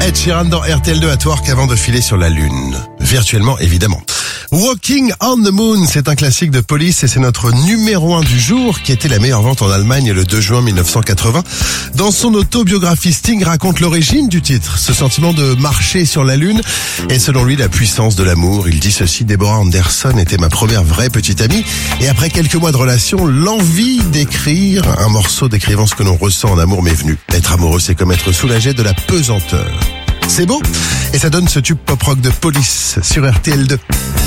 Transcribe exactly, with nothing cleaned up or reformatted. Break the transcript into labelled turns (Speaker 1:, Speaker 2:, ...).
Speaker 1: Ed Sheeran dans R T L deux à Twerk avant de filer sur la Lune. Virtuellement, évidemment. Walking on the Moon, c'est un classique de Police et c'est notre numéro un du jour qui était la meilleure vente en Allemagne le deux juin mille neuf cent quatre-vingts. Dans son autobiographie, Sting raconte l'origine du titre, ce sentiment de marcher sur la Lune et selon lui la puissance de l'amour. Il dit ceci: Deborah Anderson était ma première vraie petite amie et après quelques mois de relation, l'envie d'écrire un morceau décrivant ce que l'on ressent en amour m'est venue. Être amoureux, c'est comme être soulagé de la pesanteur. C'est beau et ça donne ce tube pop rock de Police sur R T L deux.